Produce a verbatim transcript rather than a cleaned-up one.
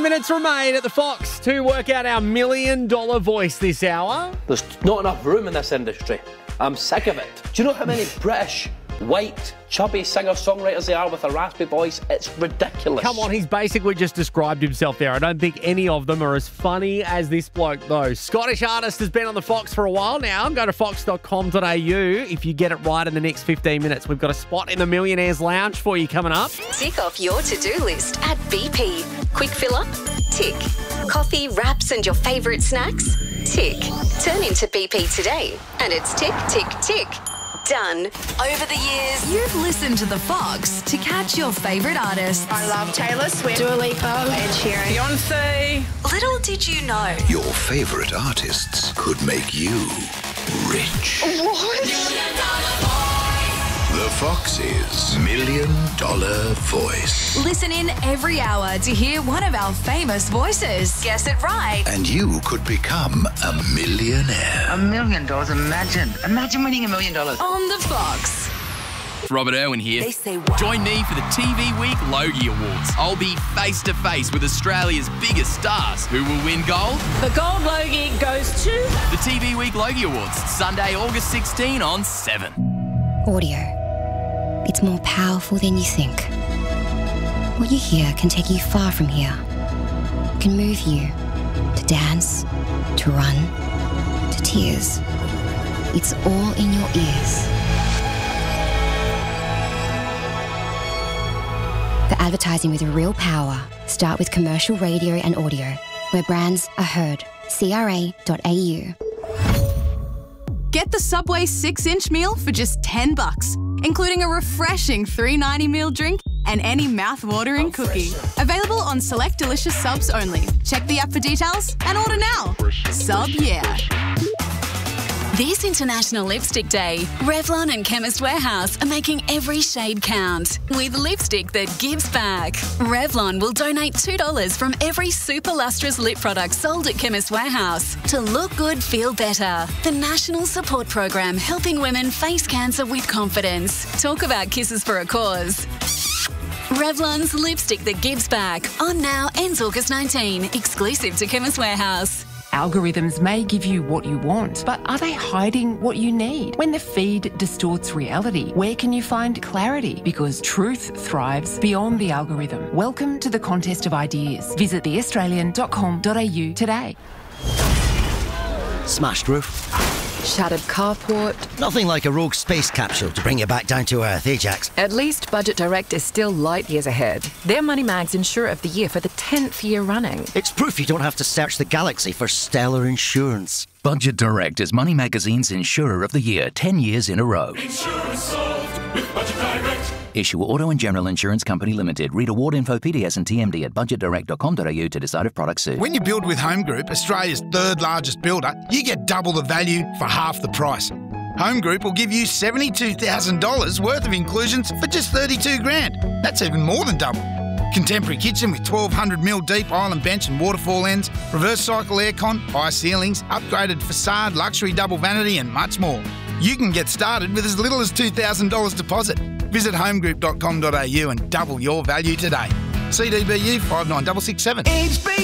minutes remain at the Fox to work out our million dollar voice this hour. There's not enough room in this industry. I'm sick of it. Do you know how many British, white, chubby singer-songwriters there are with a raspy voice? It's ridiculous. Come on, he's basically just described himself there. I don't think any of them are as funny as this bloke, though. Scottish artist has been on the Fox for a while now. Go to fox dot com dot a u if you get it right in the next fifteen minutes. We've got a spot in the Millionaires Lounge for you coming up. Tick off your to-do list at B P. Quick fill up? Tick. Coffee, wraps and your favourite snacks? Tick. Turn into B P today and it's tick, tick, tick. Done. Over the years, you've listened to The Fox to catch your favourite artists. I love Taylor Swift, Dua Lipa, Ed Sheeran, Beyonce. Little did you know, your favourite artists could make you rich. What? The Fox's Million Dollar Voice. Listen in every hour to hear one of our famous voices. Guess it right. And you could become a millionaire. A million dollars, imagine. Imagine winning a million dollars. On The Fox. Robert Irwin here. They say wow. Join me for the T V Week Logie Awards. I'll be face to face with Australia's biggest stars. Who will win gold? The gold Logie goes to the T V Week Logie Awards, Sunday, August sixteenth on seven. Audio. It's more powerful than you think. What you hear can take you far from here. Can move you to dance, to run, to tears. It's all in your ears. The advertising with real power. Start with commercial radio and audio, where brands are heard. C R A dot A U. Get the Subway six-inch meal for just ten bucks, including a refreshing three ninety meal drink and any mouth-watering cookie. Available on select delicious subs only. Check the app for details and order now. Sub yeah. This International Lipstick Day, Revlon and Chemist Warehouse are making every shade count with lipstick that gives back. Revlon will donate two dollars from every super lustrous lip product sold at Chemist Warehouse to look good, feel better. The national support program helping women face cancer with confidence. Talk about kisses for a cause. Revlon's lipstick that gives back. On now, ends August nineteenth. Exclusive to Chemist Warehouse. Algorithms may give you what you want, but are they hiding what you need? When the feed distorts reality, where can you find clarity? Because truth thrives beyond the algorithm. Welcome to the contest of ideas. Visit the australian dot com dot a u today. Smashed roof. Shattered carport. Nothing like a rogue space capsule to bring you back down to earth, eh, Jax? At least Budget Direct is still light years ahead. They're Money Mag's Insurer of the Year for the tenth year running. It's proof you don't have to search the galaxy for stellar insurance. Budget Direct is Money Magazine's Insurer of the Year ten years in a row. Insurance solved with Budget Direct. Issue Auto and General Insurance Company Limited. Read award info, P D S and T M D at budget direct dot com dot a u to decide if products suit. When you build with Home Group, Australia's third largest builder, you get double the value for half the price. Home Group will give you seventy-two thousand dollars worth of inclusions for just thirty-two grand. That's even more than double. Contemporary kitchen with twelve hundred mil deep island bench and waterfall ends, reverse cycle aircon, high ceilings, upgraded facade, luxury double vanity and much more. You can get started with as little as two thousand dollars deposit. Visit home group dot com dot a u and double your value today. C D B U five nine six six seven. H B